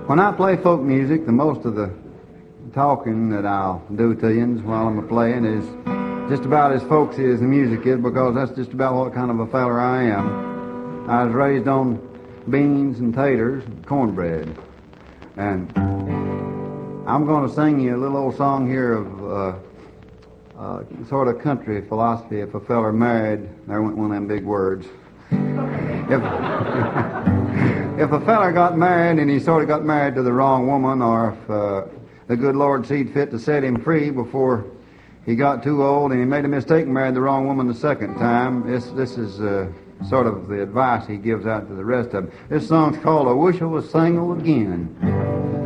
When I play folk music, the most of the talking that I'll do to you while I'm playing is just about as folksy as the music is, because that's just about what kind of a feller I am. I was raised on beans and taters and cornbread. And I'm going to sing you a little old song here of sort of country philosophy. If a feller married, there went one of them big words. If a feller got married and he sort of got married to the wrong woman, or if the good Lord seed fit to set him free before he got too old and he made a mistake and married the wrong woman the second time, this is sort of the advice he gives out to the rest of them. This song's called "I Wish I Was Single Again."